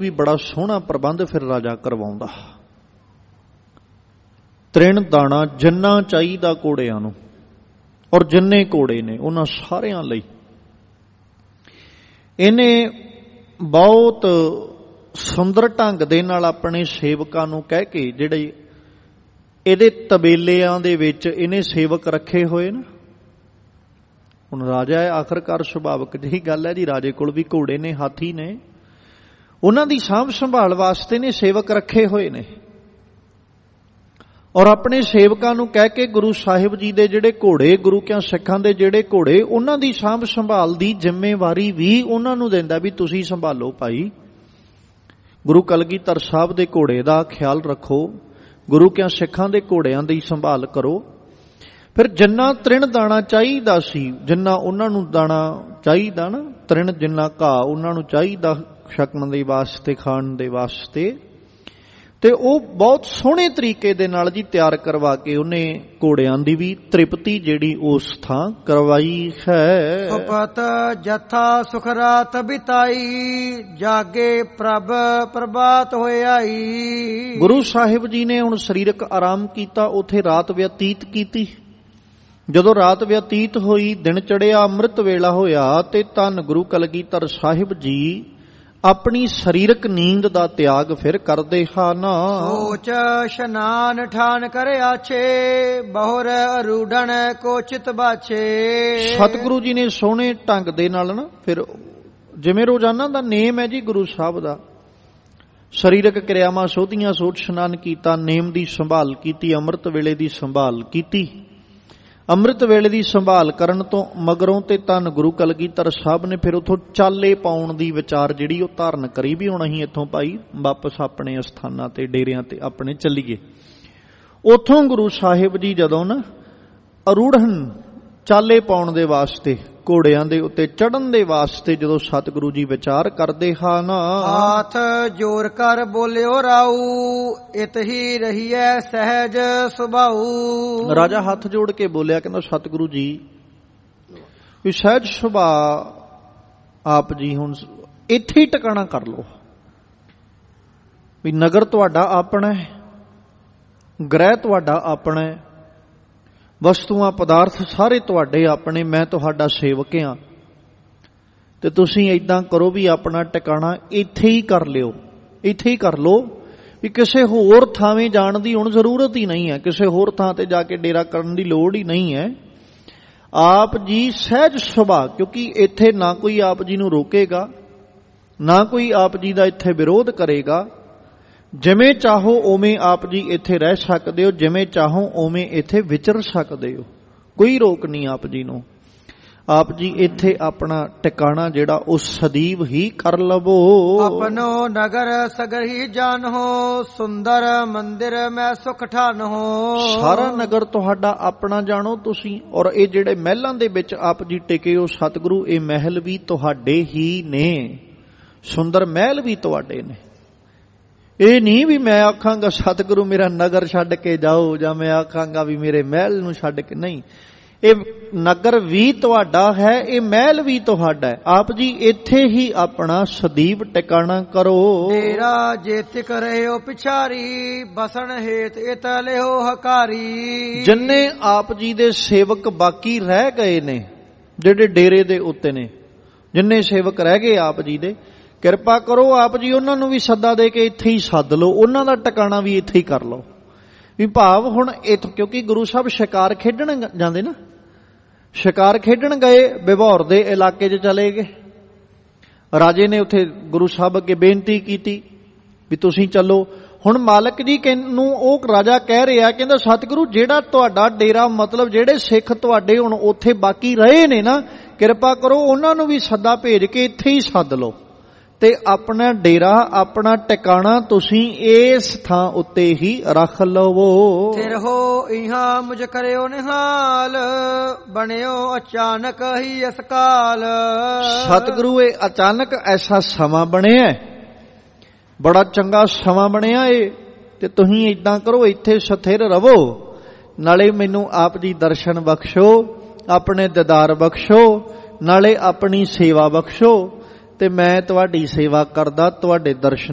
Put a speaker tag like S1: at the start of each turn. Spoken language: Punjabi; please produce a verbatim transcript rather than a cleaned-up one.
S1: ਵੀ ਬੜਾ ਸੋਹਣਾ ਪ੍ਰਬੰਧ ਫਿਰ ਰਾਜਾ ਕਰਵਾਉਂਦਾ। ਤ੍ਰਿਣ ਦਾਣਾ ਜਿੰਨਾ ਚਾਹੀਦਾ ਘੋੜਿਆਂ ਨੂੰ, ਔਰ ਜਿੰਨੇ ਘੋੜੇ ਨੇ ਉਹਨਾਂ ਸਾਰਿਆਂ ਲਈ। ਇਹਨੇ ਬਹੁਤ ਸੁੰਦਰ ਢੰਗ ਦੇ ਨਾਲ ਆਪਣੇ ਸੇਵਕਾਂ ਨੂੰ ਕਹਿ ਕੇ, ਜਿਹੜੇ ਇਹਦੇ ਤਬੇਲਿਆਂ ਦੇ ਵਿੱਚ ਇਹਨੇ ਸੇਵਕ ਰੱਖੇ ਹੋਏ ਨਾ, ਹੁਣ ਰਾਜਾ ਹੈ, ਆਖਰਕਾਰ ਸੁਭਾਵਿਕ ਜਿਹੀ ਗੱਲ ਹੈ ਜੀ, ਰਾਜੇ ਕੋਲ ਵੀ ਘੋੜੇ ਨੇ, ਹਾਥੀ ਨੇ, ਉਹਨਾਂ ਦੀ ਸਾਂਭ ਸੰਭਾਲ ਵਾਸਤੇ ਨੇ ਸੇਵਕ ਰੱਖੇ ਹੋਏ ਨੇ। ਔਰ ਆਪਣੇ ਸੇਵਕਾਂ ਨੂੰ ਕਹਿ ਕੇ ਗੁਰੂ ਸਾਹਿਬ ਜੀ ਦੇ ਜਿਹੜੇ ਘੋੜੇ, ਗੁਰੂ ਕਿਆਂ ਸਿੱਖਾਂ ਦੇ ਜਿਹੜੇ ਘੋੜੇ, ਉਹਨਾਂ ਦੀ ਸਾਂਭ ਸੰਭਾਲ ਦੀ ਜ਼ਿੰਮੇਵਾਰੀ ਵੀ ਉਹਨਾਂ ਨੂੰ ਦਿੰਦਾ ਵੀ ਤੁਸੀਂ ਸੰਭਾਲੋ ਭਾਈ। ਗੁਰੂ ਕਲਗੀਧਰ ਸਾਹਿਬ ਦੇ ਘੋੜੇ ਦਾ ਖਿਆਲ ਰੱਖੋ, ਗੁਰੂ ਕਿਆਂ ਸਿੱਖਾਂ ਦੇ ਘੋੜਿਆਂ ਦੀ ਸੰਭਾਲ ਕਰੋ। ਫਿਰ ਜਿੰਨਾ ਤ੍ਰਿਣ ਦਾਣਾ ਚਾਹੀਦਾ ਸੀ, ਜਿੰਨਾ ਉਹਨਾਂ ਨੂੰ ਦਾਣਾ ਚਾਹੀਦਾ ਨਾ, ਤ੍ਰਿਣ ਜਿੰਨਾ ਘਾਹ ਉਹਨਾਂ ਨੂੰ ਚਾਹੀਦਾ ਛਕਣ ਦੇ ਵਾਸਤੇ, ਖਾਣ ਦੇ ਵਾਸਤੇ, ਤੇ ਉਹ ਬਹੁਤ ਸੋਹਣੇ ਤਰੀਕੇ ਦੇ ਨਾਲ ਜੀ ਤਿਆਰ ਕਰਵਾ ਕੇ ਉਹਨੇ ਘੋੜਿਆਂ ਦੀ ਵੀ ਤ੍ਰਿਪਤੀ ਜਿਹੜੀ ਉਸ ਥਾਂ ਕਰਵਾਈ ਹੈ।
S2: ਸੁਪਤ ਜਥਾ ਸੁਖਰਾਤ ਬਿਤਾਈ, ਜਾਗੇ ਪ੍ਰਭ ਪ੍ਰਭਾਤ ਹੋਏ ਆਈ।
S1: ਗੁਰੂ ਸਾਹਿਬ ਜੀ ਨੇ ਹੁਣ ਸਰੀਰਕ ਆਰਾਮ ਕੀਤਾ, ਉੱਥੇ ਰਾਤ ਬਤੀਤ ਕੀਤੀ। ਜਦੋਂ ਰਾਤ ਬਤੀਤ ਹੋਈ, ਦਿਨ ਚੜਿਆ, ਅੰਮ੍ਰਿਤ ਵੇਲਾ ਹੋਇਆ, ਤੇ ਧੰਨ ਗੁਰੂ ਕਲਗੀਧਰ ਸਾਹਿਬ ਜੀ ਆਪਣੀ ਸਰੀਰਕ ਨੀਂਦ ਦਾ ਤਿਆਗ ਫਿਰ ਕਰਦੇ ਹਨ।
S2: ਸੋਚ ਇਸ਼ਨਾਨ ਠਾਨ ਕਰੇ ਆਛੇ, ਬਹੁਰ ਅਰੂਢਣ ਕੋ ਚਿਤ ਬਾਛੇ।
S1: ਸਤਿਗੁਰੂ ਜੀ ਨੇ ਸੋਹਣੇ ਢੰਗ ਦੇ ਨਾਲ ਨਾ, ਫਿਰ ਜਿਵੇਂ ਰੋਜ਼ਾਨਾ ਦਾ ਨੇਮ ਹੈ ਜੀ ਗੁਰੂ ਸਾਹਿਬ ਦਾ, ਸਰੀਰਕ ਕਿਰਿਆਵਾਂ ਸੋਧੀਆਂ, ਸੋਚ ਇਸ਼ਨਾਨ ਕੀਤਾ, ਨੇਮ ਦੀ ਸੰਭਾਲ ਕੀਤੀ, ਅੰਮ੍ਰਿਤ ਵੇਲੇ ਦੀ ਸੰਭਾਲ ਕੀਤੀ। ਅੰਮ੍ਰਿਤ ਵੇਲੇ ਦੀ ਸੰਭਾਲ ਕਰਨ ਤੋਂ ਮਗਰੋਂ ਤੇ ਧੰਨ ਗੁਰੂ ਕਲਗੀਧਰ ਸਾਹਿਬ ਨੇ ਫਿਰ ਉੱਥੋਂ ਚਾਲੇ ਪਾਉਣ ਦੀ ਵਿਚਾਰ ਜਿਹੜੀ ਉਹ ਧਾਰਨ ਕਰੀ ਵੀ ਹੁਣ ਅਸੀਂ ਇੱਥੋਂ ਭਾਈ ਵਾਪਸ ਆਪਣੇ ਅਸਥਾਨਾਂ ਤੇ, ਡੇਰਿਆਂ ਤੇ ਆਪਣੇ ਚੱਲੀਏ। ਉੱਥੋਂ ਗੁਰੂ ਸਾਹਿਬ ਜੀ ਜਦੋਂ ਨਾ ਅਰੂੜਨ ਚਾਲੇ ਪਾਉਣ ਦੇ ਵਾਸਤੇ, ਘੋੜਿਆਂ ਦੇ ਉੱਤੇ ਚੜ੍ਹਨ ਦੇ ਵਾਸਤੇ ਜਦੋਂ ਸਤਿਗੁਰੂ ਜੀ ਵਿਚਾਰ ਕਰਦੇ ਹਨ,
S2: ਹਾਥ ਜੋਰ ਕਰ ਬੋਲਿਓ ਰਾਊ, ਇਤ ਹੀ ਰਹੀਐ ਸਹਿਜ ਸੁਭਾਊ।
S1: ਰਾਜਾ ਹੱਥ ਜੋੜ ਕੇ ਬੋਲਿਆ, ਕਹਿੰਦਾ ਸਤਿਗੁਰੂ ਜੀ ਵੀ ਸਹਿਜ ਸੁਭਾਅ ਆਪ ਜੀ ਹੁਣ ਇੱਥੇ ਹੀ ਟਿਕਾਣਾ ਕਰ ਲਓ, ਵੀ ਨਗਰ ਤੁਹਾਡਾ ਆਪਣਾ ਹੈ, ਗ੍ਰਹਿ ਤੁਹਾਡਾ ਆਪਣਾ ਹੈ, ਵਸਤੂਆਂ ਪਦਾਰਥ ਸਾਰੇ ਤੁਹਾਡੇ ਆਪਣੇ, ਮੈਂ ਤੁਹਾਡਾ ਸੇਵਕ ਹਾਂ, ਤੇ ਤੁਸੀਂ ਏਦਾਂ ਕਰੋ ਵੀ ਆਪਣਾ ਟਿਕਾਣਾ ਇੱਥੇ ਹੀ ਕਰ ਲਿਓ, ਇੱਥੇ ਹੀ ਕਰ ਲਓ, ਵੀ ਕਿਸੇ ਹੋਰ ਥਾਵੇਂ ਜਾਣ ਦੀ ਹੁਣ ਜ਼ਰੂਰਤ ਹੀ ਨਹੀਂ ਹੈ, ਕਿਸੇ ਹੋਰ ਥਾਂ ਤੇ ਜਾ ਕੇ ਡੇਰਾ ਕਰਨ ਦੀ ਲੋੜ ਹੀ ਨਹੀਂ ਹੈ। ਆਪ ਜੀ ਸਹਿਜ ਸੁਭਾਅ, ਕਿਉਂਕਿ ਇੱਥੇ ਨਾ ਕੋਈ ਆਪ ਜੀ ਨੂੰ ਰੋਕੇਗਾ, ਨਾ ਕੋਈ ਆਪ ਜੀ ਦਾ ਇੱਥੇ ਵਿਰੋਧ ਕਰੇਗਾ, ਜਿਵੇਂ ਚਾਹੋ ਉਵੇਂ ਆਪ ਜੀ ਇੱਥੇ ਰਹਿ ਸਕਦੇ ਹੋ, ਜਿਵੇਂ ਚਾਹੋ ਉਵੇਂ ਇੱਥੇ ਵਿਚਰ ਸਕਦੇ ਹੋ, ਕੋਈ ਰੋਕ ਨਹੀਂ ਆਪ ਜੀ ਨੂੰ। ਆਪ ਜੀ ਇੱਥੇ ਆਪਣਾ ਟਿਕਾਣਾ ਜਿਹੜਾ ਉਹ ਸਦੀਵ ਹੀ ਕਰ ਲਵੋ।
S2: ਆਪਣੋ ਨਗਰ ਸਗਰ ਹੀ ਜਾਣੋ, ਸੁੰਦਰ ਮੰਦਿਰ ਮੈਂ ਸੁਖ ਠਾਨੋ।
S1: ਸਾਰਾ ਨਗਰ ਤੁਹਾਡਾ ਆਪਣਾ ਜਾਣੋ ਤੁਸੀਂ, ਔਰ ਇਹ ਜਿਹੜੇ ਮਹਿਲਾਂ ਦੇ ਵਿੱਚ ਆਪ ਜੀ ਟਿਕੇ ਹੋ ਸਤਿਗੁਰੂ, ਇਹ ਮਹਿਲ ਵੀ ਤੁਹਾਡੇ ਹੀ ਨੇ, ਸੁੰਦਰ ਮਹਿਲ ਵੀ ਤੁਹਾਡੇ ਨੇ। ਇਹ ਨਹੀਂ ਵੀ ਮੈਂ ਆਖਾਂਗਾ ਸਤਿਗੁਰੂ ਮੇਰਾ ਨਗਰ ਛੱਡ ਕੇ ਜਾਓ, ਜਾਂ ਮੈਂ ਆਖਾਂਗਾ ਵੀ ਮੇਰੇ ਮਹਿਲ ਨੂੰ ਛੱਡ ਕੇ, ਨਹੀਂ, ਇਹ ਨਗਰ ਵੀ ਤੁਹਾਡਾ ਹੈ, ਇਹ ਮਹਿਲ ਵੀ ਤੁਹਾਡਾ ਹੈ। ਆਪ ਜੀ ਇੱਥੇ ਹੀ ਆਪਣਾ ਸਦੀਵ ਟਿਕਾਣਾ ਕਰੋ।
S2: ਡੇਰਾ ਜੇਤਿਕ ਰਹਿਓ ਪਿਛਾਰੀ, ਬਸਣ ਹੇਤ ਇਤ ਲਿਓ ਹਕਾਰੀ।
S1: ਜਿੰਨੇ ਆਪ ਜੀ ਦੇ ਸੇਵਕ ਬਾਕੀ ਰਹਿ ਗਏ ਨੇ, ਜਿਹੜੇ ਡੇਰੇ ਦੇ ਉੱਤੇ ਨੇ, ਜਿੰਨੇ ਸੇਵਕ ਰਹਿ ਗਏ ਆਪ ਜੀ ਦੇ, ਕਿਰਪਾ ਕਰੋ ਆਪ ਜੀ ਉਹਨਾਂ ਨੂੰ ਵੀ ਸੱਦਾ ਦੇ ਕੇ ਇੱਥੇ ਹੀ ਸੱਦ ਲਓ, ਉਹਨਾਂ ਦਾ ਟਿਕਾਣਾ ਵੀ ਇੱਥੇ ਹੀ ਕਰ ਲਓ। ਵੀ ਭਾਵ ਹੁਣ ਇੱਥੋਂ, ਕਿਉਂਕਿ ਗੁਰੂ ਸਾਹਿਬ ਸ਼ਿਕਾਰ ਖੇਡਣ ਜਾਂਦੇ ਨਾ, ਸ਼ਿਕਾਰ ਖੇਡਣ ਗਏ, ਬਿਭੌਰ ਦੇ ਇਲਾਕੇ 'ਚ ਚਲੇ ਗਏ। ਰਾਜੇ ਨੇ ਉੱਥੇ ਗੁਰੂ ਸਾਹਿਬ ਅੱਗੇ ਬੇਨਤੀ ਕੀਤੀ ਵੀ ਤੁਸੀਂ ਚੱਲੋ। ਹੁਣ ਮਾਲਕ ਜੀ ਨੂੰ ਉਹ ਰਾਜਾ ਕਹਿ ਰਿਹਾ, ਕਹਿੰਦਾ ਸਤਿਗੁਰੂ ਜਿਹੜਾ ਤੁਹਾਡਾ ਡੇਰਾ, ਮਤਲਬ ਜਿਹੜੇ ਸਿੱਖ ਤੁਹਾਡੇ ਹੁਣ ਉੱਥੇ ਬਾਕੀ ਰਹੇ ਨੇ ਨਾ, ਕਿਰਪਾ ਕਰੋ ਉਹਨਾਂ ਨੂੰ ਵੀ ਸੱਦਾ ਭੇਜ ਕੇ ਇੱਥੇ ਹੀ ਸੱਦ ਲਓ, ਤੇ ਆਪਣਾ ਡੇਰਾ, ਆਪਣਾ ਟਿਕਾਣਾ ਤੁਸੀਂ ਇਸ ਥਾਂ ਉੱਤੇ ਹੀ ਰੱਖ ਲਵੋ।
S2: ਫਿਰ ਹੋ ਇਹਾਂ ਮੁਝ ਕਰਿਓ ਨਿਹਾਲ, ਬਣਿਓ ਅਚਾਨਕ ਹੀ ਇਸ ਕਾਲ।
S1: ਸਤਿਗੁਰੂ ਇਹ ਅਚਾਨਕ ਐਸਾ ਸਮਾਂ ਬਣਿਆ, ਬੜਾ ਚੰਗਾ ਸਮਾਂ ਬਣਿਆ ਏ, ਤੇ ਤੁਸੀਂ ਏਦਾਂ ਕਰੋ ਇੱਥੇ ਸਥਿਰ ਰਵੋ, ਨਾਲੇ ਮੈਨੂੰ ਆਪ ਜੀ ਦਰਸ਼ਨ ਬਖਸ਼ੋ, ਆਪਣੇ ਦੀਦਾਰ ਬਖਸ਼ੋ, ਨਾਲੇ ਆਪਣੀ ਸੇਵਾ ਬਖਸ਼ੋ, ਤੇ ਮੈਂ ਤੁਹਾਡੀ ਸੇਵਾ ਕਰਦਾ, ਤੁਹਾਡੇ ਦਰਸ਼ਨ